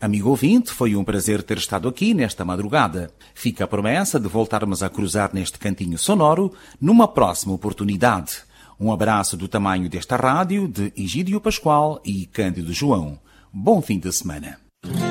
Amigo ouvinte, foi um prazer ter estado aqui nesta madrugada. Fica a promessa de voltarmos a cruzar neste cantinho sonoro numa próxima oportunidade. Um abraço do tamanho desta rádio de Egídio Pascoal e Cândido João. Bom fim de semana.